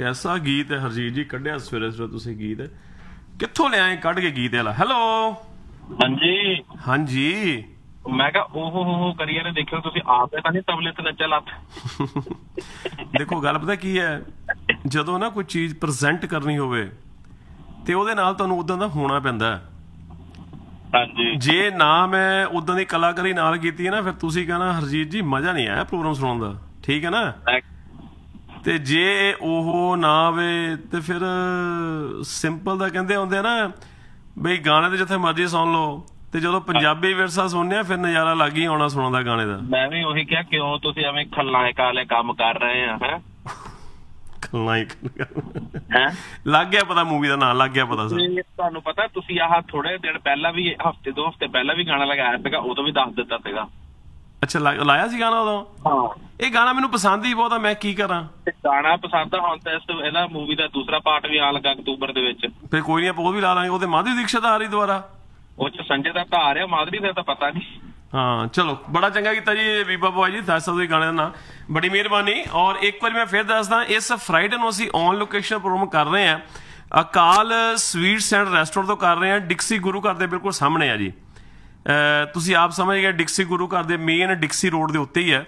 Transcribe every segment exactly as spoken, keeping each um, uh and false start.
कैसा गीत है हरजीत जी कढ़िया सवेरे सवेरे तुसीं गीत कित्थों लिआए कढ़ के गीत वाला हेलो हाँ जी हाँ जी मैं कहा ओहो हो हो करिए ने देखियो तुसीं आप तां नहीं तबले ते नच्चा लत देखो गल पता की है ਜਦੋਂ ना कोई चीज़ प्रजेंट करनी होवे ਤੇ ਉਹਦੇ ਨਾਲ ਤੁਹਾਨੂੰ ਉਦਾਂ ਦਾ ਹੋਣਾ ਪੈਂਦਾ ਹਾਂਜੀ ਜੇ ਨਾ ਮੈਂ ਉਦਾਂ ਦੀ ਕਲਾਕਾਰੀ ਨਾਲ ਕੀਤੀ ਹੈ ਨਾ ਫਿਰ ਤੁਸੀਂ ਕਹਿਣਾ ਹਰਜੀਤ ਜੀ ਮਜ਼ਾ ਨਹੀਂ ਆਇਆ ਪ੍ਰੋਗਰਾਮ ਸੁਣਾਉਣ ਦਾ ਠੀਕ ਹੈ ਨਾ ਤੇ ਜੇ ਉਹ ਨਾ ਆਵੇ ਤੇ ਫਿਰ ਸਿੰਪਲ ਦਾ ਕਹਿੰਦੇ ਹੁੰਦੇ ਆ ਨਾ ਬਈ ਗਾਣੇ ਤੇ ਜਿੱਥੇ ਮਰਜ਼ੀ ਸੁਣ ਲਓ ਤੇ ਜਦੋਂ ਪੰਜਾਬੀ ਵਿਰਸਾ ਸੁਣਨੇ ਆ ਫਿਰ ਨਜ਼ਾਰਾ ਲੱਗ ਹੀ ਆਉਣਾ ਸੁਣਨ ਦਾ ਗਾਣੇ ਦਾ ਮੈਂ ਵੀ ਉਹੀ ਕਿਹਾ ਕਿਉਂ ਤੁਸੀਂ ਐਵੇਂ ਖਲਨਾਇਕ ਵਾਲੇ ਕੰਮ ਕਰ ਰਹੇ ਆ ਹੈ ਖਲਨਾਇਕ ਲੱਗ ਗਿਆ ਪਤਾ ਮੂਵੀ ਦਾ ਨਾਂ ਲੱਗ ਗਿਆ ਪਤਾ ਸਰ ਤੁਹਾਨੂੰ ਪਤਾ ਤੁਸੀਂ ਆਹ ਥੋੜੇ ਦਿਨ ਪਹਿਲਾਂ ਵੀ ਹਫਤੇ ਦੋ ਹਫਤੇ ਪਹਿਲਾਂ ਵੀ ਗਾਣਾ ਲਗਾਇਆ ਸੀਗਾ ਉਦੋਂ ਵੀ ਦੱਸ ਦਿੱਤਾ ਸੀਗਾ ਅੱਛਾ ਲਾਇਆ ਸੀ ਗਾਣਾ ਉਦੋਂ ਹਾਂ ਇਹ ਗਾਣਾ ਮੈਨੂੰ ਪਸੰਦ ਹੀ ਬਹੁਤ ਆ ਮੈਂ ਕੀ ਕਰਾਂ ਗਾਣਾ ਪਸੰਦ ਆ ਹੁਣ ਤਾਂ ਇਸ ਇਹਦਾ ਮੂਵੀ ਦਾ ਦੂਸਰਾ ਪਾਰਟ ਵੀ ਆਉਣ ਲੱਗਾ ਅਕਤੂਬਰ ਦੇ ਵਿੱਚ ਫਿਰ ਕੋਈ ਨਹੀਂ ਆਪਾਂ ਉਹ ਵੀ ਲਾ ਲਾਂਗੇ ਉਹਦੇ ਮਾਧੁਰੀ ਦੀਕਸ਼ਿਤ ਆ ਰਹੀ ਦੁਬਾਰਾ ਉਹ ਚ ਸੰਜੇ ਦਾ ਤਾਂ ਆ ਰਿਹਾ ਮਾਧੁਰੀ ਦਾ ਤਾਂ ਪਤਾ ਨਹੀਂ हाँ चलो बड़ा चंगा किया जी बीबा बॉय जी दस सकते गाने का नाम बड़ी मेहरबानी और एक बार मैं फिर दसदा इस फ्राइडे ਨੂੰ ਅਸੀਂ ऑन लोकेशन प्रोग्राम कर रहे हैं ਅਕਾਲ ਸਵੀਟਸ ਐਂਡ ਰੈਸਟੋਰੈਂਟ ਤੋਂ ਕਰ ਰਹੇ ਹਾਂ ਡਿਕਸੀ ਗੁਰੂ ਘਰ ਦੇ ਬਿਲਕੁਲ ਸਾਹਮਣੇ ਆ ਜੀ ਤੁਸੀਂ ਆਪ ਸਮਝ ਗਏ ਡਿਕਸੀ ਗੁਰੂ ਘਰ ਦੇ ਮੇਨ ਡਿਕਸੀ ਰੋਡ ਦੇ ਉੱਤੇ ਹੀ ਹੈ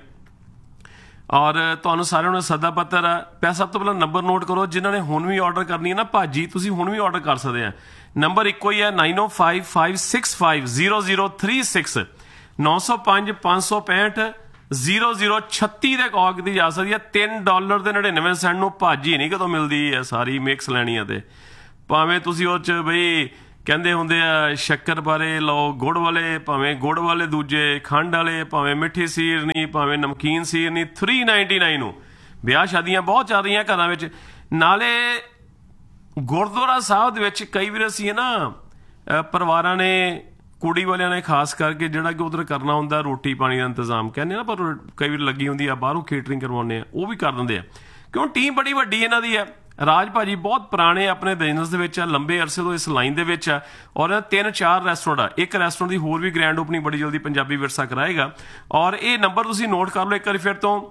ਔਰ ਤੁਹਾਨੂੰ ਸਾਰਿਆਂ ਨੂੰ ਸੱਦਾ ਪੱਤਰ ਆ ਪੈ ਸਭ ਤੋਂ ਪਹਿਲਾਂ ਨੰਬਰ ਨੋਟ ਕਰੋ ਜਿਨ੍ਹਾਂ ਨੇ ਹੁਣ ਵੀ ਆਰਡਰ ਕਰਨੀ ਹੈ ਨਾ ਭਾਜੀ ਤੁਸੀਂ ਹੁਣ ਵੀ ਆਰਡਰ ਕਰ ਸਕਦੇ ਆ ਨੰਬਰ ਇੱਕੋ ਹੀ ਹੈ ਨਾਈਨ ਓ five five six five zero zero three six ਨੌ ਸੌ ਪੰਜ ਪੰਜ ਸੌ ਪੈਂਹਠ ਜ਼ੀਰੋ ਜ਼ੀਰੋ ਛੱਤੀ ਦੇ ਕਾਲ ਕੀਤੀ ਜਾ ਸਕਦੀ ਹੈ ਤਿੰਨ ਡਾਲਰ ਦੇ ਨੜਿਨਵੇਂ ਸੈਂਟ ਨੂੰ ਭਾਜੀ ਨਹੀਂ ਕਦੋਂ ਮਿਲਦੀ ਹੈ ਸਾਰੀ ਮਿਕਸ ਲੈਣੀ ਹੈ ਤੇ ਭਾਵੇਂ ਤੁਸੀਂ ਉਹ 'ਚ ਬਈ ਕਹਿੰਦੇ ਹੁੰਦੇ ਆ ਸ਼ੱਕਰ ਬਾਰੇ ਲਓ ਗੁੜ ਵਾਲੇ ਭਾਵੇਂ ਗੁੜ ਵਾਲੇ ਦੂਜੇ ਖੰਡ ਵਾਲੇ ਭਾਵੇਂ ਮਿੱਠੀ ਸੀਰਨੀ ਭਾਵੇਂ ਨਮਕੀਨ ਸੀਰਨੀ ਥ੍ਰੀ ਨਾਈਨਟੀ ਨਾਈਨ ਨੂੰ ਵਿਆਹ ਸ਼ਾਦੀਆਂ ਬਹੁਤ ਚੱਲ ਰਹੀਆਂ ਘਰਾਂ ਵਿੱਚ ਨਾਲੇ ਗੁਰਦੁਆਰਾ ਸਾਹਿਬ ਦੇ ਵਿੱਚ ਕਈ ਵਾਰ ਅਸੀਂ ਨਾ ਪਰਿਵਾਰਾਂ ਨੇ ਕੁੜੀ ਵਾਲਿਆਂ ਨੇ ਖਾਸ ਕਰਕੇ ਜਿਹੜਾ ਕਿ ਉਧਰ ਕਰਨਾ ਹੁੰਦਾ ਰੋਟੀ ਪਾਣੀ ਦਾ ਇੰਤਜ਼ਾਮ ਕਹਿੰਦੇ ਨਾ ਪਰ ਕਈ ਵਾਰ ਲੱਗੀ ਹੁੰਦੀ ਆ ਬਾਹਰੋਂ ਕੇਟਰਿੰਗ ਕਰਵਾਉਂਦੇ ਆ ਉਹ ਵੀ ਕਰ ਦਿੰਦੇ ਆ ਕਿਉਂ ਟੀਮ ਬੜੀ ਵੱਡੀ ਇਹਨਾਂ ਦੀ ਹੈ ਰਾਜ ਭਾਜੀ ਬਹੁਤ ਪੁਰਾਣੇ ਆਪਣੇ ਬਿਜ਼ਨਸ ਦੇ ਵਿੱਚ ਆ ਲੰਬੇ ਅਰਸੇ ਤੋਂ ਇਸ ਲਾਈਨ ਦੇ ਵਿੱਚ ਆ ਔਰ ਤਿੰਨ ਚਾਰ ਰੈਸਟੋਰੈਂਟ ਆ ਇੱਕ ਰੈਸਟੋਰੈਂਟ ਦੀ ਹੋਰ ਵੀ ਗ੍ਰੈਂਡ ਓਪਨਿੰਗ ਬੜੀ ਜਲਦੀ ਪੰਜਾਬੀ ਵਿਰਸਾ ਕਰਾਏਗਾ ਔਰ ਇਹ ਨੰਬਰ ਤੁਸੀਂ ਨੋਟ ਕਰ ਲਓ ਇੱਕ ਵਾਰੀ ਫਿਰ ਤੋਂ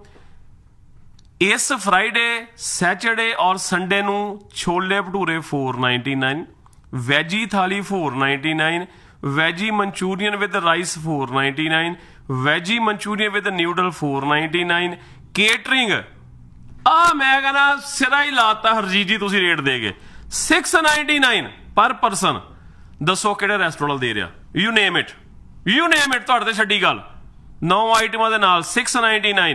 ਇਸ ਫਰਾਈਡੇ ਸੈਚਰਡੇ ਔਰ ਸੰਡੇ ਨੂੰ chole bhature four ninety nine veggie ਥਾਲੀ four ninety nine veggie Manchurian with rice four ninety nine veggie Manchurian with noodle four ninety nine catering ਆ ਮੈਂ ਕਹਿੰਦਾ ਸਿਰਾ ਹੀ ਲਾਤਾ ਹਰਜੀਤ ਜੀ ਤੁਸੀਂ ਰੇਟ ਦੇ ਗਏ ਸਿਕਸ ਨਾਈਨਟੀ ਨਾਈਨ ਪਰ ਪਰਸਨ ਦੱਸੋ ਕਿਹੜੇ ਰੈਸਟੋਰੈਂਟ ਦੇ ਰਿਹਾ you name it you name it ਤੁਹਾਡੇ ਤੇ ਛੱਡੀ ਗੱਲ ਨੌ ਆਈਟਮਾਂ ਦੇ ਨਾਲ ਸਿਕਸ ਨਾਈਨਟੀ ਨਾਈਨ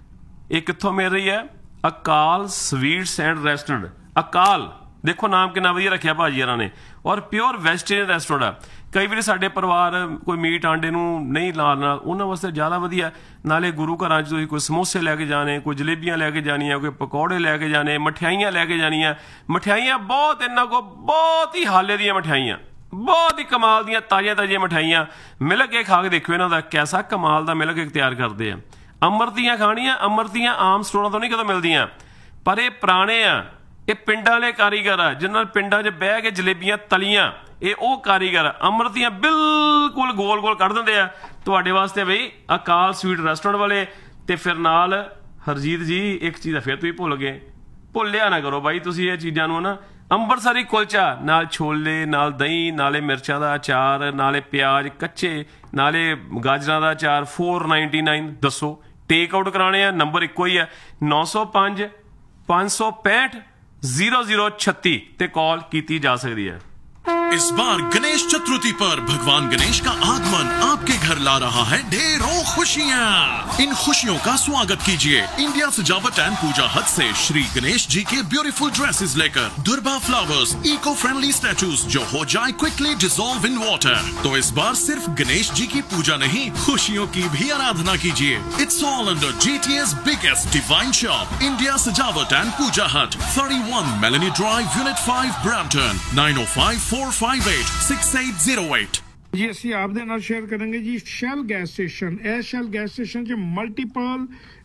ਇਹ ਕਿੱਥੋਂ ਮਿਲ ਰਹੀ ਹੈ ਅਕਾਲ ਸਵੀਟਸ ਐਂਡ ਰੈਸਟੋਰੈਂਟ ਅਕਾਲ ਦੇਖੋ ਨਾਮ ਕਿੰਨਾ ਵਧੀਆ ਰੱਖਿਆ ਭਾਜੀ ਇਹਨਾਂ ਨੇ ਔਰ ਪਿਓਰ ਵੈਜੀਟੇਰੀਅਨ ਰੈਸਟੋਰੈਂਟ ਆ ਕਈ ਵਾਰੀ ਸਾਡੇ ਪਰਿਵਾਰ ਕੋਈ ਮੀਟ ਆਂਡੇ ਨੂੰ ਨਹੀਂ ਲਾਉਣ ਨਾਲ ਉਹਨਾਂ ਵਾਸਤੇ ਜ਼ਿਆਦਾ ਵਧੀਆ ਨਾਲੇ ਗੁਰੂ ਘਰਾਂ 'ਚ ਤੁਸੀਂ ਕੋਈ ਸਮੋਸੇ ਲੈ ਕੇ ਜਾਣੇ ਕੋਈ ਜਲੇਬੀਆਂ ਲੈ ਕੇ ਜਾਣੀਆਂ ਕੋਈ ਪਕੌੜੇ ਲੈ ਕੇ ਜਾਣੇ ਮਠਿਆਈਆਂ ਲੈ ਕੇ ਜਾਣੀਆਂ ਮਠਿਆਈਆਂ ਬਹੁਤ ਇਹਨਾਂ ਕੋਲ ਬਹੁਤ ਹੀ ਹਾਲੇ ਦੀਆਂ ਮਠਿਆਈਆਂ ਬਹੁਤ ਹੀ ਕਮਾਲ ਦੀਆਂ ਤਾਜ਼ੀਆਂ ਤਾਜ਼ੀਆਂ ਮਠਿਆਈਆਂ ਮਿਲ ਕੇ ਖਾ ਕੇ ਦੇਖੋ ਇਹਨਾਂ ਦਾ ਕੈਸਾ ਕਮਾਲ ਦਾ ਮਿਲ ਕੇ ਤਿਆਰ ਕਰਦੇ ਆ ਅੰਮ੍ਰਿਤੀਆਂ ਖਾਣੀਆਂ ਅੰਮ੍ਰਿਤੀਆਂ ਆਮ ਸਟੋਰਾਂ ਤੋਂ ਨਹੀਂ ਕਦੋਂ ਮਿਲਦੀਆਂ ਪਰ ਇਹ ਪੁਰਾਣੇ ਆ ਇਹ ਪਿੰਡਾਂ ਵਾਲੇ ਕਾਰੀਗਰ ਆ ਜਿਨ੍ਹਾਂ ਨਾਲ ਪਿੰਡਾਂ 'ਚ ਬਹਿ ਕੇ ਜਲੇਬੀਆਂ ਤਲੀਆਂ ਇਹ ਉਹ ਕਾਰੀਗਰ ਅੰਮ੍ਰਿਤੀਆਂ ਬਿਲਕੁਲ ਗੋਲ ਗੋਲ ਕੱਢ ਦਿੰਦੇ ਆ ਤੁਹਾਡੇ ਵਾਸਤੇ ਬਈ ਅਕਾਲ ਸਵੀਟ ਰੈਸਟੋਰੈਂਟ ਵਾਲੇ ਤੇ ਫਿਰ ਨਾਲ ਹਰਜੀਤ ਜੀ ਇੱਕ ਚੀਜ਼ ਦਾ ਫਿਰ ਤੁਸੀਂ ਭੁੱਲ ਗਏ ਭੁੱਲਿਆ ਨਾ ਕਰੋ ਬਾਈ ਤੁਸੀਂ ਇਹ ਚੀਜ਼ਾਂ ਨੂੰ ਨਾ ਅੰਮ੍ਰਿਤਸਰੀ ਕੁਲਚਾ ਨਾਲ ਛੋਲੇ ਨਾਲ ਦਹੀਂ ਨਾਲੇ ਮਿਰਚਾਂ ਦਾ ਅਚਾਰ ਨਾਲੇ ਪਿਆਜ਼ ਕੱਚੇ ਨਾਲੇ ਗਾਜਰਾਂ ਦਾ ਅਚਾਰ ਫੋਰ ਨਾਈਨਟੀ ਨਾਈਨ ਦੱਸੋ ਟੇਕ ਆਊਟ ਕਰਾਣੇ ਆ ਨੰਬਰ ਇੱਕੋ ਹੀ ਹੈ ਨੌ ਸੌ ਪੰਜ ਪੰਜ ਸੌ ਪੈਂਹਠ जीरो जीरो छत्ती ते कॉल की जा सकती है। इस बार गणेश चतुर्थी पर भगवान गणेश का आगमन आपके घर ला रहा है ढेरों खुशियाँ। इन खुशियों का स्वागत कीजिए इंडिया सजावट एंड पूजा हट से श्री गणेश जी के ब्यूटीफुल ड्रेसेस लेकर दुर्बा फ्लावर्स इको फ्रेंडली स्टैचूज जो हो जाए क्विकली डिसॉल्व इन वाटर। तो इस बार सिर्फ गणेश जी की पूजा नहीं खुशियों की भी आराधना कीजिए। It's all under जीटीए's biggest divine shop India सजावट एंड पूजा हट thirty one Melanie Drive Unit five Brampton nine ओ five four five eight six eight zero eight. जी ਅਸੀਂ ਆਪ ਦੇ ਨਾਲ ਸ਼ੇਅਰ ਕਰਾਂਗੇ ਜੀ ਸ਼ੈਲ ਗੈਸ ਸਟੇਸ਼ਨ ਇਹ ਸ਼ੈਲ ਗੈਸ ਸਟੇਸ਼ਨ 'ਚ ਮਲਟੀਪਲ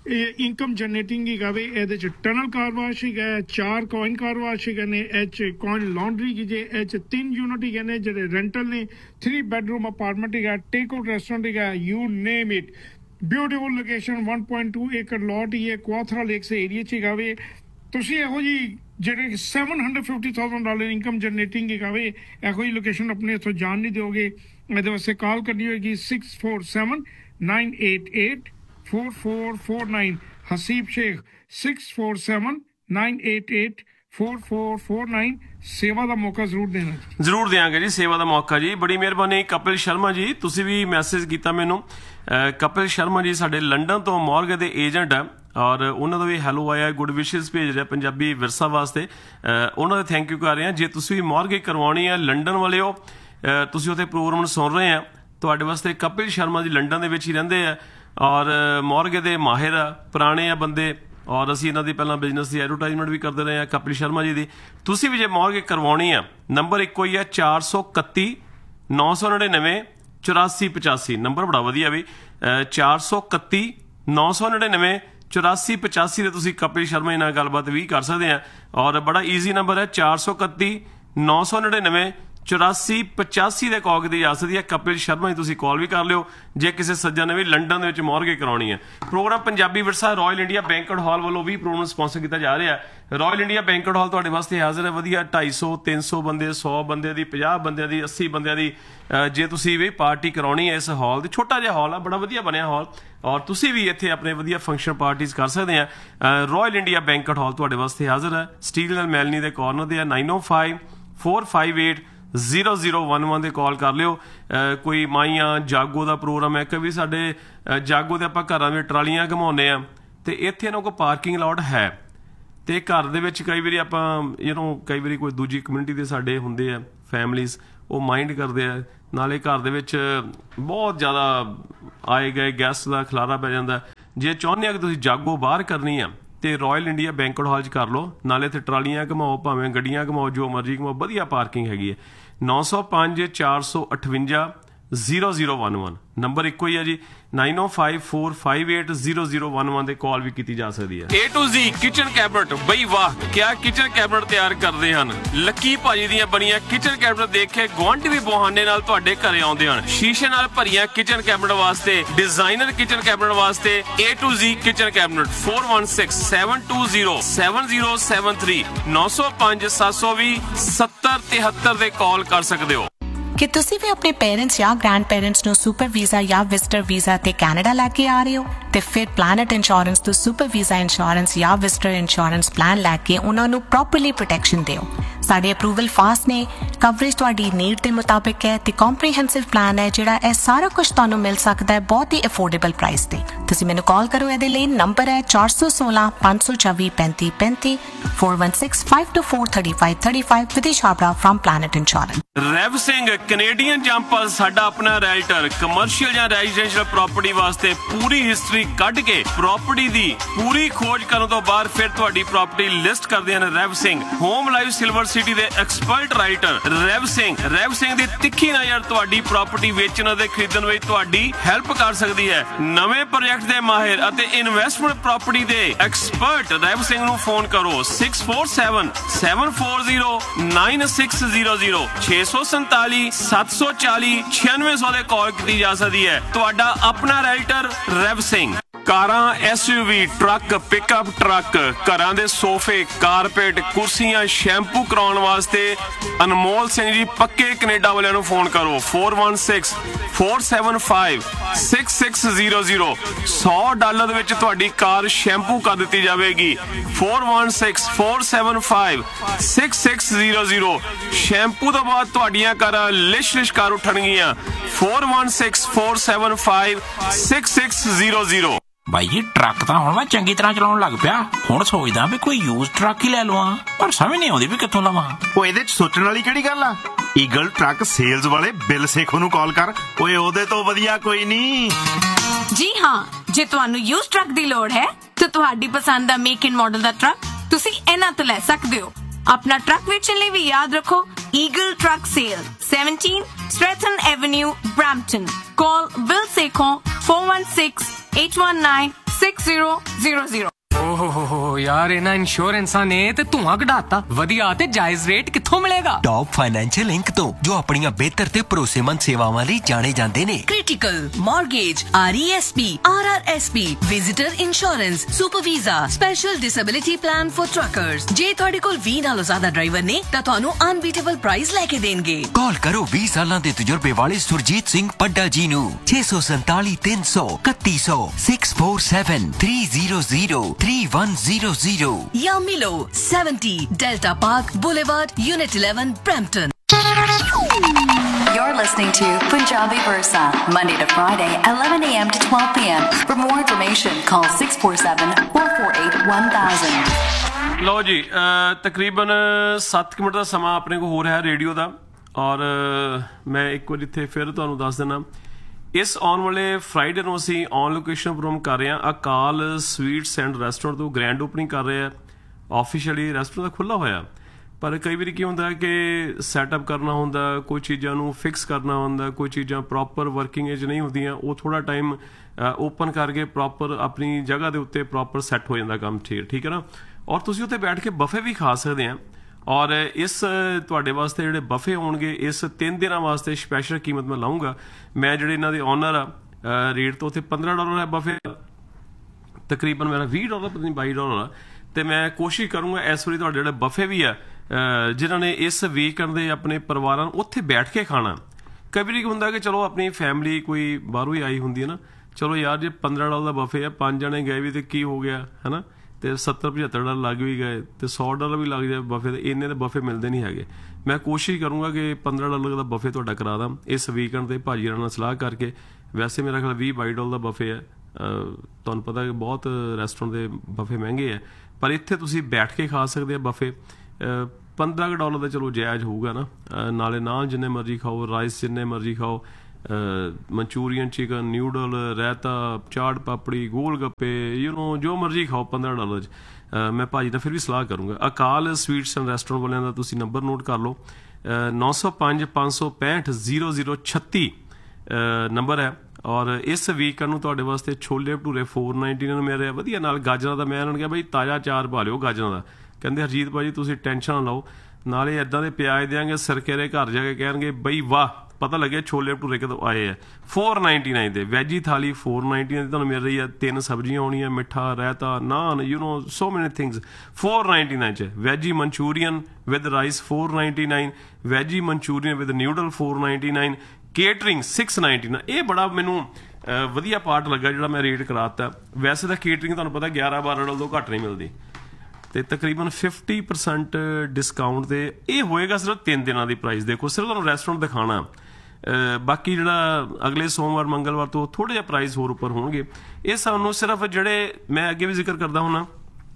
ਇਨਕਮ ਜਨਰੇਟਿੰਗ ਹੀ ਗਾਵੇ ਇਹਦੇ 'ਚ ਟਨਲ ਕਾਰ ਵਾਸ਼ ਹੀ ਗਏ ਚਾਰ ਕੋਇਨ ਕਾਰ ਵਾਸ਼ ਹੀ ਗਏ ਨੇ ਇਹ 'ਚ ਕੋਇਨ ਲਾਂਡਰੀ ਕੀ ਜੇ ਇਹ 'ਚ ਤਿੰਨ ਯੂਨਿਟ ਹੀ ਗਏ ਨੇ ਜਿਹੜੇ ਰੈਂਟਲ ਨੇ ਥ੍ਰੀ ਬੈਡਰੂਮ ਅਪਾਰਟਮੈਂਟ ਹੀ ਗਾ ਟੇਕ ਆਊਟ ਰੈਸਟੋਰੈਂਟ ਹੀ ਗਾ you name it beautiful location one point two एकड़ लॉट ही है क्वाथरा लेक से एरिया च गावे ਤੁਸੀਂ ਇਹੋ ਜੀ ਜਿਹੜੇ seven hundred fifty thousand dollar income generating ਹੈਗੇ ਇਹੋ ਜਿਹੀ ਲੋਕੇਸ਼ਨ ਆਪਣੇ ਇੱਥੋਂ ਜਾਣ ਨਹੀਂ ਦਿਓਗੇ। ਇਹਦੇ ਵਾਸਤੇ ਕਾਲ ਕਰਨੀ ਹੋਏਗੀ six four seven nine eight eight four four four nine. Haseeb Sheikh six four seven nine eight eight four four four nine. ਸੇਵਾ ਦਾ ਮੌਕਾ ਜ਼ਰੂਰ ਦੇਣਾ ਜੀ। ਜ਼ਰੂਰ ਦਿਆਂਗੇ ਜੀ ਸੇਵਾ ਦਾ ਮੌਕਾ ਜੀ। ਬੜੀ ਮਿਹਰਬਾਨੀ ਕਪਿਲ ਸ਼ਰਮਾ ਜੀ, ਤੁਸੀਂ ਵੀ ਮੈਸੇਜ ਕੀਤਾ ਮੈਨੂੰ। ਕਪਿਲ ਸ਼ਰਮਾ ਜੀ ਸਾਡੇ ਲੰਡਨ ਤੋਂ ਮੌਰਗੇ ਦੇ ਏਜੰਟ ਆ ਔਰ ਉਹਨਾਂ ਦਾ ਵੀ ਹੈਲੋ ਆਇਆ, ਗੁੱਡ ਵਿਸ਼ੇਸ ਭੇਜ ਰਿਹਾ ਪੰਜਾਬੀ ਵਿਰਸਾ ਵਾਸਤੇ। ਉਹਨਾਂ ਦਾ ਥੈਂਕ ਯੂ ਕਰ ਰਹੇ ਹਾਂ। ਜੇ ਤੁਸੀਂ ਵੀ ਮੌਰਗੇ ਕਰਵਾਉਣੀ ਹੈ ਲੰਡਨ ਵਾਲਿਓ, ਤੁਸੀਂ ਉੱਥੇ ਪ੍ਰੋਗਰਾਮ ਸੁਣ ਰਹੇ ਆ, ਤੁਹਾਡੇ ਵਾਸਤੇ ਕਪਿਲ ਸ਼ਰਮਾ ਜੀ ਲੰਡਨ ਦੇ ਵਿੱਚ ਹੀ ਰਹਿੰਦੇ ਆ ਔਰ ਮੌਰਗੇ ਦੇ ਮਾਹਿਰ ਆ, ਪੁਰਾਣੇ ਆ ਬੰਦੇ ਔਰ ਅਸੀਂ ਇਹਨਾਂ ਦੀ ਪਹਿਲਾਂ ਬਿਜ਼ਨਸ ਦੀ ਐਡਵਰਟਾਈਜ਼ਮੈਂਟ ਵੀ ਕਰਦੇ ਰਹੇ ਹਾਂ ਕਪਿਲ ਸ਼ਰਮਾ ਜੀ ਦੀ। ਤੁਸੀਂ ਵੀ ਜੇ ਮੌਰਗੇ ਕਰਵਾਉਣੀ ਆ ਨੰਬਰ ਇੱਕੋ ਹੀ ਆ ਚਾਰ ਸੌ ਇਕੱਤੀ ਨੌ ਸੌ ਨੜਿਨਵੇਂ ਚੁਰਾਸੀ ਪਚਾਸੀ। ਨੰਬਰ ਬੜਾ ਵਧੀਆ ਵੀ ਚਾਰ ਸੌ ਇਕੱਤੀ ਨੌ ਸੌ ਨੜਿਨਵੇਂ ਚੁਰਾਸੀ ਪਚਾਸੀ ਦੇ ਤੁਸੀਂ ਕਪਿਲ ਸ਼ਰਮਾ ਜੀ ਨਾਲ ਗੱਲਬਾਤ ਵੀ ਕਰ ਸਕਦੇ ਆ ਔਰ ਬੜਾ ਈਜ਼ੀ ਨੰਬਰ ਹੈ ਚਾਰ ਸੌ ਇਕੱਤੀ ਨੌ ਸੌ ਨੜਿਨਵੇਂ ਚੁਰਾਸੀ ਪਚਾਸੀ ਦੇ ਕਾਲ ਕੀਤੀ ਜਾ ਸਕਦੀ ਹੈ। ਕਪਿਲ ਸ਼ਰਮਾ ਜੀ ਤੁਸੀਂ ਕਾਲ ਵੀ ਕਰ ਲਿਓ ਜੇ ਕਿਸੇ ਸੱਜਣ ਨੇ ਵੀ ਲੰਡਨ ਦੇ ਵਿੱਚ ਮੌਰਗੇ ਕਰਾਉਣੀ ਹੈ। ਪ੍ਰੋਗਰਾਮ ਪੰਜਾਬੀ ਵਿਰਸਾ ਰਾਇਲ ਇੰਡੀਆ ਬੈਂਕਟ ਹਾਲ ਵੱਲੋਂ ਵੀ ਪ੍ਰੋਗਰਾਮ ਸਪਾਂਸਰ ਕੀਤਾ ਜਾ ਰਿਹਾ ਹੈ। ਰਾਇਲ ਇੰਡੀਆ ਬੈਂਕਟ ਹਾਲ ਤੁਹਾਡੇ ਵਾਸਤੇ ਹਾਜ਼ਰ ਹੈ। ਵਧੀਆ ਢਾਈ ਸੌ ਤਿੰਨ ਸੌ ਬੰਦੇ, ਸੌ ਬੰਦੇ ਦੀ, ਪੰਜਾਹ ਬੰਦਿਆਂ ਦੀ, ਅੱਸੀ ਬੰਦਿਆਂ ਦੀ ਜੇ ਤੁਸੀਂ ਵੀ ਪਾਰਟੀ ਕਰਾਉਣੀ ਹੈ ਇਸ ਹਾਲ ਦੀ। ਛੋਟਾ ਜਿਹਾ ਹਾਲ ਆ, ਬੜਾ ਵਧੀਆ ਬਣਿਆ ਹਾਲ ਔਰ ਤੁਸੀਂ ਵੀ ਇੱਥੇ ਆਪਣੇ ਵਧੀਆ ਫੰਕਸ਼ਨ ਪਾਰਟੀਜ਼ ਕਰ ਸਕਦੇ ਆ। ਰਾਇਲ ਇੰਡੀਆ ਬੈਂਕਟ ਹਾਲ ਤੁਹਾਡੇ ਵਾਸਤੇ ਹਾਜ਼ਰ ਹੈ। ਸਟੀਲ ਐਂਡ ਮੈਲਨੀ ਦੇ ਕਾਰਨਰ ਦੇ ਆ। ਨਾਈਨ ਓ five four five eight zero zero one one ਦੇ ਕਾਲ ਕਰ ਲਿਓ। ਕੋਈ ਮਾਈਆਂ ਜਾਗੋ ਦਾ ਪ੍ਰੋਗਰਾਮ ਹੈ ਕਿ ਵੀ ਸਾਡੇ ਜਾਗੋ ਦੇ ਆਪਾਂ ਘਰਾਂ ਵਿੱਚ ਟਰਾਲੀਆਂ ਘਮਾਉਂਦੇ ਆ ਤੇ ਇੱਥੇ ਇਹਨਾਂ ਕੋਲ ਪਾਰਕਿੰਗ ਲਾਟ ਹੈ ਤੇ ਘਰ ਦੇ ਵਿੱਚ ਕਈ ਵਾਰੀ ਆਪਾਂ ਯੂ ਨੋ ਕਈ ਵਾਰੀ ਕੋਈ ਦੂਜੀ ਕਮਿਊਨਿਟੀ ਦੇ ਸਾਡੇ ਹੁੰਦੇ ਆ ਫੈਮਲੀਜ਼, ਉਹ ਮਾਈਂਡ ਕਰਦੇ ਆ, ਨਾਲੇ ਘਰ ਦੇ ਵਿੱਚ ਬਹੁਤ ਜ਼ਿਆਦਾ ਆਏ ਗਏ ਗੈਸਟ ਦਾ ਖਿਲਾਰਾ ਪੈ ਜਾਂਦਾ। ਜੇ ਚਾਹੁੰਦੇ ਆ ਕਿ ਤੁਸੀਂ ਜਾਗੋ ਬਾਹਰ ਕਰਨੀ ਆ ਤੇ ਰਾਇਲ ਇੰਡੀਆ ਬੈਂਕਟ ਹਾਲ 'ਚ ਕਰ ਲਓ, ਨਾਲੇ ਇੱਥੇ ਟਰਾਲੀਆਂ ਘਮਾਓ, ਭਾਵੇਂ ਗੱਡੀਆਂ ਘਮਾਓ, ਜੋ ਮਰਜ਼ੀ ਘਮਾਓ, ਵਧੀਆ ਪਾਰਕਿੰਗ ਹੈਗੀ ਹੈ। ਨੌ ਸੌ ਪੰਜ ਚਾਰ ਸੌ ਅਠਵੰਜਾ zero zero one one number ਇੱਕੋ ਹੀ ਹੈ ਜੀ। ਨਾਈਨ ਓ five four five eight zero zero one one ਦੇ ਕਾਲ ਵੀ ਕੀਤੀ ਜਾ ਸਕਦੀ ਹੈ। A to Zee kitchen cabinet, ਬਈ ਵਾਹ ਕਿਆ ਕਿਚਨ ਕੈਬਨਟ ਤਿਆਰ ਕਰਦੇ ਹਨ। ਲੱਕੀ ਭਾਜੀ ਦੀਆਂ ਬਣੀਆਂ ਕਿਚਨ ਕੈਬਨਟ ਦੇਖ ਕੇ ਗੁਆਂਢੀ ਵੀ ਬਹਾਨੇ ਨਾਲ ਤੁਹਾਡੇ ਘਰੇ ਆਉਂਦੇ ਹਨ। ਸ਼ੀਸ਼ੇ ਨਾਲ ਭਰੀਆਂ ਕਿਚਨ ਕੈਬਨਟ ਵਾਸਤੇ, ਡਿਜ਼ਾਈਨਰ ਕਿਚਨ ਕੈਬਨਟ ਵਾਸਤੇ A to Zee kitchen cabinet four one six seven two zero seven zero seven three ਨੌ ਸੌ ਪੰਜ ਸੱਤ ਸੌ ਵੀਹ ਸੱਤਰ ਤਿਹੱਤਰ ਦੇ ਕਾਲ ਕਰ ਸਕਦੇ ਹੋ। ਕਿ ਤੁਸੀਂ ਵੀ ਆਪਣੇ ਪੇਰੈਂਟਸ ਜਾਂ ਗ੍ਰੈਂਡ ਪੇਰੈਂਟਸ ਨੂੰ ਸੁਪਰ ਵੀਜ਼ਾ ਜਾਂ ਵਿਜ਼ਟਰ ਵੀਜ਼ਾ ਤੇ ਕੈਨੇਡਾ ਲੈ ਕੇ ਆ ਰਹੇ ਹੋ ਤੇ ਫਿਰ ਪਲੈਨਟ ਇੰਸ਼ੋਰੈਂਸ ਤੋਂ ਸੁਪਰ ਵੀਜ਼ਾ ਇੰਸ਼ੋਰੈਂਸ ਜਾਂ ਵਿਜ਼ਟਰ ਇੰਸ਼ੋਰੈਂਸ ਪਲਾਨ ਲੈ ਕੇ ਉਹਨਾਂ ਨੂੰ ਪ੍ਰੋਪਰਲੀ ਪ੍ਰੋਟੈਕਸ਼ਨ ਦਿਓ। ਸਾਡੇ ਅਪਰੂਵਲ ਫਾਸਟ ਨੇ, ਕਵਰੇਜ ਤੁਹਾਡੀ ਨੀਡ ਦੇ ਮੁਤਾਬਿਕ ਹੈ ਤੇ ਕੰਪਰੀਹੈਂਸਿਵ ਪਲਾਨ ਹੈ ਜਿਹੜਾ ਇਹ ਸਾਰਾ ਕੁਝ ਤੁਹਾਨੂੰ ਮਿਲ ਸਕਦਾ ਹੈ ਬਹੁਤ ਹੀ ਅਫੋਰਡੇਬਲ ਪ੍ਰਾਈਸ ਤੇ। ਤੁਸੀਂ ਮੈਨੂੰ ਕਾਲ ਕਰੋ, ਇਹਦੇ ਲਈ ਨੰਬਰ ਹੈ ਚਾਰ ਸੌ ਸੋਲਾਂ ਪੰਜ ਸੌ ਚੌਵੀ ਪੈਂਤੀ ਪੈਂਤੀ four one six five two four three five three five ਵਿਦੇਸ਼ Chhabra from Planet Insurance। ਰੈਵ Singh Canadian jumper ਸਾਡਾ ਆਪਣਾ ਰੈਲਟਰ, ਕਮਰਸ਼ੀਅਲ ਜਾਂ ਰੈਜ਼ੀਡੈਂਸ਼ੀਅਲ ਪ੍ਰਾਪਰਟੀ ਵਾਸਤੇ ਪੂਰੀ ਹਿਸਟਰੀ ਕੱਢ ਕੇ ਪ੍ਰਾਪਰਟੀ ਦੀ ਪੂਰੀ ਖੋਜ ਕਰਨ ਤੋਂ ਬਾਅਦ ਫਿਰ ਤੁਹਾਡੀ ਪ੍ਰਾਪਰਟੀ ਲਿਸਟ ਕਰਦੇ ਹਨ ਰੈਵ Singh. Home life silver city ਦੇ ਐਕਸਪਰਟ ਰਾਈਟਰ ਰੈਵ ਸਿੰਘ। ਰੈਵ ਸਿੰਘ ਦੀ ਤਿੱਖੀ ਨਜ਼ਰ ਤੁਹਾਡੀ ਪ੍ਰਾਪਰਟੀ ਵੇਚਣ ਅਤੇ ਖਰੀਦਣ ਵਿੱਚ ਤੁਹਾਡੀ ਹੈਲਪ ਕਰ ਸਕਦੀ ਹੈ। ਨਵੇਂ ਪ੍ਰੋਜੈਕਟ ਦੇ ਮਾਹਿਰ ਅਤੇ ਇਨਵੈਸਟਮੈਂਟ ਪ੍ਰਾਪਰਟੀ ਦੇ ਐਕਸਪਰਟ ਰੈਵ ਸਿੰਘ ਨੂੰ ਫੋਨ ਕਰੋ six four seven seven four zero nine six zero zero ਛੇ ਸੌ ਸੰਤਾਲੀ ਸੱਤ ਸੌ ਚਾਲੀ ਛਿਆਨਵੇਂ ਸੌ ਦੇ ਕਾਲ ਕੀਤੀ ਜਾ ਸਕਦੀ ਹੈ। ਤੁਹਾਡਾ ਆਪਣਾ ਰੈਲਟਰ ਰੈਵ ਸਿੰਘ। ਕਾਰਾਂ, S you we, truck, pickup truck, ਘਰਾਂ ਦੇ ਸੋਫੇ, ਕਾਰਪੇਟ, ਕੁਰਸੀਆਂ, ਸ਼ੈਂਪੂ ਕਰਾਉਣ ਵਾਸਤੇ ਅਨਮੋਲ ਸਿੰਘ ਜੀ ਪੱਕੇ ਕੈਨੇਡਾ ਵਾਲਿਆਂ ਨੂੰ ਫੋਨ ਕਰੋ four one six four seven five six six zero zero ਸੌ ਡਾਲਰ ਦੇ ਵਿੱਚ ਤੁਹਾਡੀ ਕਾਰ ਸ਼ੈਂਪੂ ਕਰ ਦਿੱਤੀ ਜਾਵੇਗੀ। four one six four seven five six six zero zero shampoo ਤੋਂ ਬਾਅਦ ਤੁਹਾਡੀਆਂ ਕਾਰਾਂ ਲਿਸ਼ ਲਿਸ਼ ਕਰ ਉੱਠਣਗੀਆਂ। four one six four seven five six six zero zero ਬਾਈ ਜੀ ਟਰੱਕ ਤਾਂ ਹੁਣ ਮੈਂ ਚੰਗੀ ਤਰ੍ਹਾਂ ਚਲਾਉਣ ਲੱਗ ਪਿਆ। ਹੁਣ ਸੋਚਦਾ ਵੀ ਕੋਈ ਯੂਜ਼ ਟਰੱਕ ਹੀ ਲੈ ਲਵਾਂ, ਪਰ ਸਮਝ ਨਹੀਂ ਆਉਂਦੀ ਵੀ ਕਿੱਥੋਂ ਲਵਾਂ। ਉਹ ਇਹਦੇ ਚ ਸੋਚਣ ਵਾਲੀ ਕਿਹੜੀ ਗੱਲ ਆ। ਈਗਲ ਟਰੱਕ ਸੇਲਜ਼ ਵਾਲੇ ਬਿਲ ਸੇਖੋ ਨੂੰ ਕਾਲ ਕਰ, ਓਏ ਉਹਦੇ ਤੋਂ ਵਧੀਆ ਕੋਈ ਨਹੀਂ। ਜੀ ਹਾਂ, ਜੇ ਤੁਹਾਨੂੰ ਯੂਜ਼ ਟਰੱਕ ਦੀ ਲੋੜ ਹੈ ਤਾਂ ਤੁਹਾਡੀ ਪਸੰਦ ਦਾ make and model the truck ਤੁਸੀਂ ਇਹਨਾਂ ਤੋਂ ਲੈ ਸਕਦੇ ਹੋ। ਆਪਣਾ ਟਰੱਕ ਵੇਚਣ ਲਈ ਵੀ ਯਾਦ ਰੱਖੋ eagle truck sale seventeen Stratton Avenue, Brampton. Call Bill Sekhon four one six eight one nine six zero zero zero. ਓਹ ਹੋ ਹੋ यार इन्हां इंश्योरेंसां ने ते धुआं कढाता वधिया ते जायज रेट कित्थों मिलेगा? टॉप फाइनेंशियल इंक तो, जो अपनी बेहतर ते भरोसेमंद सेवावां लई जाने जांदे ने। Critical, mortgage, R E S P, are R S P, visitor insurance, super visa, special disability plan for truckers. जे तुहाडे कोल बीस नालों ज्यादा ड्राइवर ने तां तुहानू अनबीटेबल प्राइस लैके देणगे। कॉल करो बीस सालां दे तजुर्बे वाले सुरजीत सिंह पड्डा जी नू छे सौ संताली तीन सौ इकतीस सौ six four seven three zero zero three one zero zero या मिलो seventy delta park boulevard unit eleven Brampton. You're listening to Punjabi Versa, Monday to Friday, eleven a m to twelve p m For more information, call six four seven, four four eight, one thousand. ਲਓ ਜੀ, ਤਕਰੀਬਨ ਸੱਤ minute ਦਾ ਸਮਾਂ ਆਪਣੇ ਕੋਲ ਹੋ ਰਿਹਾ radio ਦਾ, ਔਰ ਮੈਂ ਇੱਕ ਵਾਰ ਇੱਥੇ ਫਿਰ ਤੁਹਾਨੂੰ ਦੱਸ ਦਿੰਦਾ, ਇਸ ਆਉਣ ਵਾਲੇ ਫਰਾਈਡੇ ਨੂੰ ਅਸੀਂ ਔਨ ਲੋਕੇਸ਼ਨ ਪ੍ਰੋਗਰਾਮ ਕਰ ਰਹੇ ਹਾਂ ਅਕਾਲ ਸਵੀਟਸ ਐਂਡ ਰੈਸਟੋਰੈਂਟ ਤੋਂ। ਗ੍ਰੈਂਡ ਓਪਨਿੰਗ ਕਰ ਰਹੇ ਆ, ਆਫੀਸ਼ੀਅਲੀ ਰੈਸਟੋਰੈਂਟ ਤਾਂ ਖੁੱਲ੍ਹਾ ਹੋਇਆ, ਪਰ ਕਈ ਵਾਰੀ ਕੀ ਹੁੰਦਾ ਕਿ ਸੈਟਅਪ ਕਰਨਾ ਹੁੰਦਾ, ਕੋਈ ਚੀਜ਼ਾਂ ਨੂੰ ਫਿਕਸ ਕਰਨਾ ਹੁੰਦਾ, ਕੋਈ ਚੀਜ਼ਾਂ ਪ੍ਰੋਪਰ ਵਰਕਿੰਗ 'ਚ ਨਹੀਂ ਹੁੰਦੀਆਂ, ਉਹ ਥੋੜ੍ਹਾ ਟਾਈਮ ਓਪਨ ਕਰਕੇ ਪ੍ਰੋਪਰ ਆਪਣੀ ਜਗ੍ਹਾ ਦੇ ਉੱਤੇ ਪ੍ਰੋਪਰ ਸੈੱਟ ਹੋ ਜਾਂਦਾ ਕੰਮ, ਠੀਕ ਠੀਕ ਹੈ ਨਾ। ਔਰ ਤੁਸੀਂ ਉੱਥੇ ਬੈਠ ਕੇ ਬਫੇ ਵੀ ਖਾ ਸਕਦੇ ਆ, ਔਰ ਇਸ ਤੁਹਾਡੇ ਵਾਸਤੇ ਜਿਹੜੇ ਬਫੇ ਹੋਣਗੇ ਇਸ ਤਿੰਨ ਦਿਨਾਂ ਵਾਸਤੇ ਸਪੈਸ਼ਲ ਕੀਮਤ ਮੈਂ ਲਾਊਂਗਾ। ਮੈਂ ਜਿਹੜੇ ਇਹਨਾਂ ਦੇ ਓਨਰ ਆ, ਰੇਟ ਤੋਂ ਉੱਥੇ ਪੰਦਰਾਂ ਡਾਲਰ ਹੈ ਬਫੇ, ਤਕਰੀਬਨ ਮੇਰਾ ਵੀਹ ਡਾਲਰ ਪਤਾ ਨਹੀਂ ਬਾਈ ਡਾਲਰ ਆ, ਅਤੇ ਮੈਂ ਕੋਸ਼ਿਸ਼ ਕਰੂੰਗਾ ਇਸ ਵਾਰੀ ਤੁਹਾਡੇ ਜਿਹੜੇ ਬਫੇ ਵੀ ਆ ਜਿਨ੍ਹਾਂ ਨੇ ਇਸ ਵੀਕਐਂਡ ਦੇ ਆਪਣੇ ਪਰਿਵਾਰਾਂ ਨੂੰ ਉੱਥੇ ਬੈਠ ਕੇ ਖਾਣਾ। ਕਈ ਵਾਰੀ ਹੁੰਦਾ ਕਿ ਚਲੋ ਆਪਣੀ ਫੈਮਿਲੀ ਕੋਈ ਬਾਹਰੋਂ ਹੀ ਆਈ ਹੁੰਦੀ ਹੈ ਨਾ, ਚਲੋ ਯਾਰ ਜੇ ਪੰਦਰਾਂ ਡਾਲਰ ਦਾ ਬਫੇ ਆ, ਪੰਜ ਜਣੇ ਗਏ ਵੀ ਤਾਂ ਕੀ ਹੋ ਗਿਆ ਹੈ ਨਾ, ਅਤੇ ਸੱਤਰ ਪਝੱਤਰ ਡਾਲਰ ਲੱਗ ਵੀ ਗਏ ਅਤੇ ਸੌ ਡਾਲਰ ਵੀ ਲੱਗ ਜਾਏ ਬਫੇ, ਦੇ ਇੰਨੇ ਦੇ ਬਫੇ ਮਿਲਦੇ ਨਹੀਂ ਹੈਗੇ। ਮੈਂ ਕੋਸ਼ਿਸ਼ ਕਰੂੰਗਾ ਕਿ ਪੰਦਰਾਂ ਡਾਲਰ ਦਾ ਬਫੇ ਤੁਹਾਡਾ ਕਰਾ ਦਾਂ ਇਸ ਵੀਕਐਂਡ 'ਤੇ ਭਾਜੀ ਨਾਲ ਸਲਾਹ ਕਰਕੇ। ਵੈਸੇ ਮੇਰਾ ਖਿਆਲ ਵੀਹ ਬਾਈ ਡਾਲਰ ਦਾ ਬਫੇ ਹੈ, ਤੁਹਾਨੂੰ ਪਤਾ ਕਿ ਬਹੁਤ ਰੈਸਟੋਰੈਂਟ ਦੇ ਬਫੇ ਮਹਿੰਗੇ ਹੈ, ਪਰ ਇੱਥੇ ਤੁਸੀਂ ਬੈਠ ਕੇ ਖਾ ਸਕਦੇ ਆ ਬਫੇ। ਪੰਦਰਾਂ ਕੁ ਡਾਲਰ ਦਾ ਚਲੋ ਜਾਇਜ਼ ਹੋਊਗਾ ਨਾ, ਨਾਲੇ ਨਾਨ ਜਿੰਨੇ ਮਰਜ਼ੀ ਖਾਓ, ਰਾਈਸ ਜਿੰਨੇ ਮਰਜ਼ੀ ਖਾਓ, Manchurian chicken, noodle, raita, chaat papdi, gol gappe, you know ਜੋ ਮਰਜ਼ੀ ਖਾਓ ਪੰਦਰਾਂ ਡਾਲਰ 'ਚ। ਮੈਂ ਭਾਜੀ ਨਾਲ ਫਿਰ ਵੀ ਸਲਾਹ ਕਰੂੰਗਾ। ਅਕਾਲ ਸਵੀਟਸ ਐਂਡ ਰੈਸਟੋਰੈਂਟ ਵਾਲਿਆਂ ਦਾ ਤੁਸੀਂ ਨੰਬਰ ਨੋਟ ਕਰ ਲਓ, ਨੌ ਸੌ ਪੰਜ ਪੰਜ ਸੌ ਪੈਂਹਠ ਜ਼ੀਰੋ ਜ਼ੀਰੋ ਛੱਤੀ ਨੰਬਰ ਹੈ। ਔਰ ਇਸ ਵੀਕਐਂਡ ਨੂੰ ਤੁਹਾਡੇ ਵਾਸਤੇ chole bhature four ninety nine ਮਿਲ ਰਿਹਾ ਵਧੀਆ, ਨਾਲ ਗਾਜਰਾਂ ਦਾ। ਮੈਂ ਉਹਨਾਂ ਨੂੰ ਕਿਹਾ ਬਾਈ ਤਾਜ਼ਾ ਚਾਰ ਪਾ ਲਿਓ ਗਾਜਰਾਂ ਦਾ, ਕਹਿੰਦੇ ਹਰਜੀਤ ਭਾਜੀ ਤੁਸੀਂ ਟੈਨਸ਼ਨ ਨਾ ਲਓ, ਨਾਲੇ ਇੱਦਾਂ ਦੇ ਪਿਆਜ਼ ਦਿਆਂਗੇ ਸਿਰਕੇ ਦੇ, ਘਰ ਜਾ ਕੇ ਕਹਿਣਗੇ ਬਈ ਵਾਹ ਪਤਾ ਲੱਗਿਆ ਛੋਲੇ ਭਟੂਰੇ ਕਦੋਂ ਆਏ ਆ। ਫੋਰ ਨਾਈਨਟੀ ਨਾਈਨ ਦੇ ਵੈਜੀ ਥਾਲੀ ਫੋਰ ਨਾਈਨਟੀ ਨਾਈਨ ਤੁਹਾਨੂੰ ਮਿਲ ਰਹੀ ਹੈ, ਤਿੰਨ ਸਬਜ਼ੀਆਂ ਹੋਣੀਆਂ, ਮਿੱਠਾ, ਰਾਇਤਾ, ਨਾਨ, ਯੂ ਨੋ ਸੋ ਮੈਨੀ ਥਿੰਗਸ ਫੋਰ ਨਾਈਨਟੀ ਨਾਈਨ 'ਚ। Veggie Manchurian with rice four ninety nine, veggie Manchurian with noodle four ninety nine, catering six ninety nine. ਇਹ ਬੜਾ ਮੈਨੂੰ ਵਧੀਆ ਪਾਰਟ ਲੱਗਾ ਜਿਹੜਾ ਮੈਂ ਰੇਟ ਕਰਾਤਾ। ਵੈਸੇ ਤਾਂ ਕੇਟਰਿੰਗ ਤੁਹਾਨੂੰ ਪਤਾ ਗਿਆਰਾਂ ਬਾਰਾਂ ਡਾਲਰ ਤੋਂ ਘੱਟ ਨਹੀਂ ਮਿਲਦੀ, ਅਤੇ ਤਕਰੀਬਨ ਫਿਫਟੀ ਪਰਸੈਂਟ ਡਿਸਕਾਊਂਟ 'ਤੇ ਇਹ ਹੋਏਗਾ ਸਿਰਫ ਤਿੰਨ ਦਿਨਾਂ ਦੀ ਪ੍ਰਾਈਸ। ਦੇਖੋ ਸਿਰਫ ਤੁਹਾਨੂੰ ਰੈਸਟੋਰੈਂਟ ਦਿਖਾਉਣਾ, ਬਾਕੀ ਜਿਹੜਾ ਅਗਲੇ ਸੋਮਵਾਰ ਮੰਗਲਵਾਰ ਤੋਂ ਥੋੜ੍ਹੇ ਜਿਹਾ ਪ੍ਰਾਈਸ ਹੋਰ ਉੱਪਰ ਹੋਣਗੇ। ਇਹ ਸਾਨੂੰ ਸਿਰਫ ਜਿਹੜੇ ਮੈਂ ਅੱਗੇ ਵੀ ਜ਼ਿਕਰ ਕਰਦਾ ਹੁੰਦਾ,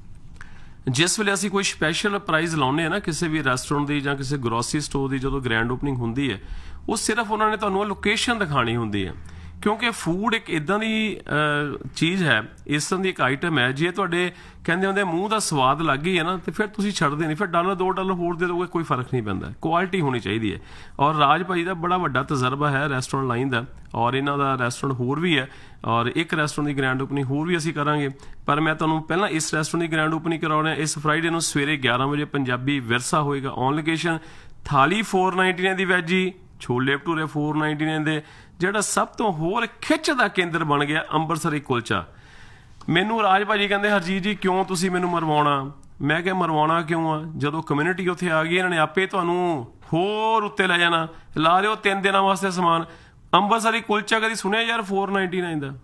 ਜਿਸ ਵੇਲੇ ਅਸੀਂ ਕੋਈ ਸਪੈਸ਼ਲ ਪ੍ਰਾਈਜ਼ ਲਾਉਂਦੇ ਹਾਂ ਨਾ ਕਿਸੇ ਵੀ ਰੈਸਟੋਰੈਂਟ ਦੀ ਜਾਂ ਕਿਸੇ ਗਰੋਸਰੀ ਸਟੋਰ ਦੀ, ਜਦੋਂ ਗ੍ਰੈਂਡ ਓਪਨਿੰਗ ਹੁੰਦੀ ਹੈ, ਉਹ ਸਿਰਫ ਉਹਨਾਂ ਨੇ ਤੁਹਾਨੂੰ ਲੋਕੇਸ਼ਨ ਦਿਖਾਉਣੀ ਹੁੰਦੀ ਹੈ, ਕਿਉਂਕਿ ਫੂਡ ਇੱਕ ਇੱਦਾਂ ਦੀ ਚੀਜ਼ ਹੈ, ਇਸ ਤਰ੍ਹਾਂ ਦੀ ਇੱਕ ਆਈਟਮ ਹੈ, ਜੇ ਤੁਹਾਡੇ ਕਹਿੰਦੇ ਹੁੰਦੇ ਮੂੰਹ ਦਾ ਸਵਾਦ ਲੱਗ ਗਈ ਹੈ ਨਾ, ਤੇ ਫਿਰ ਤੁਸੀਂ ਛੱਡਦੇ ਨਹੀਂ, ਫਿਰ ਡਾਲਰ ਦੋ ਡਾਲਰ ਹੋਰ ਦੇ ਦੋਗੇ ਕੋਈ ਫਰਕ ਨਹੀਂ ਪੈਂਦਾ। ਕੁਆਲਿਟੀ ਹੋਣੀ ਚਾਹੀਦੀ ਹੈ। ਔਰ ਰਾਜ ਭਾਈ ਦਾ ਬੜਾ ਵੱਡਾ ਤਜਰਬਾ ਹੈ ਰੈਸਟੋਰੈਂਟ ਲਾਈਨ ਦਾ, ਔਰ ਇਹਨਾਂ ਦਾ ਰੈਸਟੋਰੈਂਟ ਹੋਰ ਵੀ ਹੈ, ਔਰ ਇੱਕ ਰੈਸਟੋਰੈਂਟ ਦੀ ਗ੍ਰੈਂਡ ਓਪਨਿੰਗ ਹੋਰ ਵੀ ਅਸੀਂ ਕਰਾਂਗੇ। ਪਰ ਮੈਂ ਤੁਹਾਨੂੰ ਪਹਿਲਾਂ ਇਸ ਰੈਸਟੋਰੈਂਟ ਦੀ ਗ੍ਰੈਂਡ ਓਪਨਿੰਗ ਕਰਾਉਣਾ ਇਸ ਫਰਾਈਡੇ ਨੂੰ ਸਵੇਰੇ ਗਿਆਰਾਂ ਵਜੇ ਪੰਜਾਬੀ ਵਿਰਸਾ ਹੋਏਗਾ ਔਨ ਲੋਕੇਸ਼ਨ। ਥਾਲੀ ਫੋਰ ਨਾਈਨਟੀ ਨਾਈਨ ਦੀ veggie, chole bhature four ninety nine ਦੇ। ਜਿਹੜਾ ਸਭ ਤੋਂ ਹੋਰ ਖਿੱਚ ਦਾ ਕੇਂਦਰ ਬਣ ਗਿਆ ਅੰਮ੍ਰਿਤਸਰੀ ਕੁਲਚਾ। ਮੈਨੂੰ ਰਾਜ ਭਾਜੀ ਕਹਿੰਦੇ ਹਰਜੀਤ ਜੀ ਕਿਉਂ ਤੁਸੀਂ ਮੈਨੂੰ ਮਰਵਾਉਣਾ? ਮੈਂ ਕਿਹਾ ਮਰਵਾਉਣਾ ਕਿਉਂ ਆ, ਜਦੋਂ ਕਮਿਊਨਿਟੀ ਉੱਥੇ ਆ ਗਈ ਇਹਨਾਂ ਨੇ ਆਪੇ ਤੁਹਾਨੂੰ ਹੋਰ ਉੱਤੇ ਲੈ ਜਾਣਾ। ਲਾ ਲਿਓ ਤਿੰਨ ਦਿਨਾਂ ਵਾਸਤੇ ਸਮਾਨ। ਅੰਮ੍ਰਿਤਸਰੀ ਕੁਲਚਾ ਕਦੀ ਸੁਣਿਆ ਯਾਰ ਫੋਰ ਨਾਈਨਟੀ ਨਾਈਨ ਦਾ?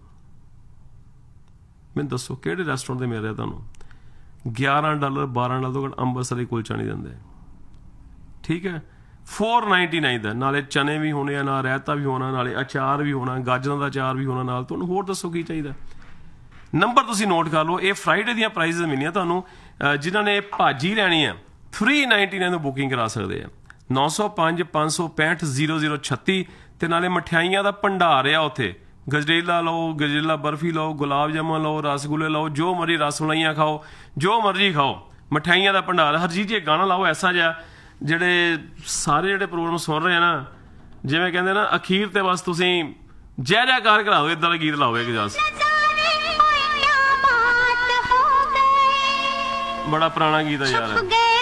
ਮੈਨੂੰ ਦੱਸੋ ਕਿਹੜੇ ਰੈਸਟੋਰੈਂਟ ਤੇ ਮਿਲ ਰਿਹਾ ਤੁਹਾਨੂੰ? ਗਿਆਰਾਂ ਡਾਲਰ ਬਾਰਾਂ ਡਾਲਰ ਤੋਂ ਘੱਟ ਅੰਮ੍ਰਿਤਸਰੀ ਕੁਲਚਾ ਨਹੀਂ ਦਿੰਦੇ, ਠੀਕ ਹੈ। ਫੋਰ ਨਾਈਨਟੀ ਨਾਈਨ ਦਾ, ਨਾਲੇ ਚਨੇ ਵੀ ਹੋਣੇ ਆ, ਨਾਲ ਰਾਇਤਾ ਵੀ ਹੋਣਾ, ਨਾਲੇ ਅਚਾਰ ਵੀ ਹੋਣਾ, ਗਾਜਰਾਂ ਦਾ ਅਚਾਰ ਵੀ ਹੋਣਾ ਨਾਲ। ਤੁਹਾਨੂੰ ਹੋਰ ਦੱਸੋ ਕੀ ਚਾਹੀਦਾ? ਨੰਬਰ ਤੁਸੀਂ ਨੋਟ ਕਰ ਲਓ। ਇਹ ਫਰਾਈਡੇ ਦੀਆਂ ਪ੍ਰਾਈਜ਼ ਮਿਲਣੀਆਂ ਤੁਹਾਨੂੰ। ਜਿਨ੍ਹਾਂ ਨੇ ਭਾਜੀ ਲੈਣੀ ਆ ਥਰੀ ਨਾਈਨਟੀ ਨਾਈਨ ਤੋਂ ਬੁਕਿੰਗ ਕਰਾ ਸਕਦੇ ਆ। ਨੌ ਸੌ ਪੰਜ ਪੰਜ ਸੌ ਪੈਂਹਠ ਜ਼ੀਰੋ ਜ਼ੀਰੋ ਛੱਤੀ। ਅਤੇ ਨਾਲੇ ਮਠਿਆਈਆਂ ਦਾ ਭੰਡਾਰ ਆ ਉੱਥੇ। ਗਜਰੇਲਾ ਲਓ, ਗਜਰੇਲਾ ਬਰਫੀ ਲਓ, ਗੁਲਾਬ ਜਾਮੁਨ ਲਓ, ਰਸਗੁੱਲੇ ਲਓ, ਜੋ ਮਰਜ਼ੀ, ਰਸ ਮਲਾਈਆਂ ਖਾਓ, ਜੋ ਮਰਜ਼ੀ ਖਾਓ। ਮਠਿਆਈਆਂ ਦਾ ਭੰਡਾਰ। ਹਰਜੀਤ ਜੀ ਗਾਣਾ ਲਾਓ ਐਸਾ ਜਿਹਾ ਜਿਹੜੇ ਸਾਰੇ ਜਿਹੜੇ ਪ੍ਰੋਗਰਾਮ ਸੁਣ ਰਹੇ ਆ ਨਾ, ਜਿਵੇਂ ਕਹਿੰਦੇ ਨਾ ਅਖੀਰ ਤੇ ਬਸ ਤੁਸੀਂ ਜੈ ਜੈਕਾਰ ਕਰਾ ਦਿਓ, ਇੱਦਾਂ ਦਾ ਗੀਤ ਲਾਓ ਇੱਕ ਜਸ। ਬੜਾ ਪੁਰਾਣਾ ਗੀਤ ਆ ਯਾਰ।